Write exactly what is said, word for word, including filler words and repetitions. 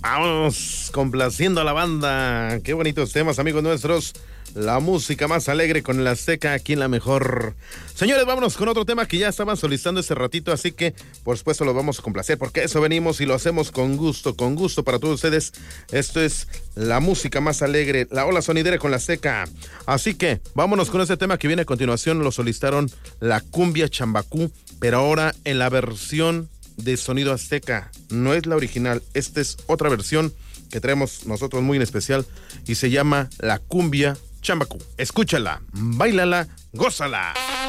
Vamos complaciendo a la banda. Qué bonitos temas, amigos nuestros. La música más alegre con el Azteca, aquí en la mejor. Señores, vámonos con otro tema que ya estaban solicitando ese ratito, así que por supuesto lo vamos a complacer, porque eso venimos y lo hacemos con gusto, con gusto para todos ustedes. Esto es la música más alegre, la ola sonidera con la Azteca. Así que vámonos con ese tema que viene a continuación. Lo solicitaron la cumbia chambacú, pero ahora en la versión de sonido azteca. No es la original, esta es otra versión que traemos nosotros muy en especial y se llama la cumbia chambacú. Escúchala, báilala, gózala.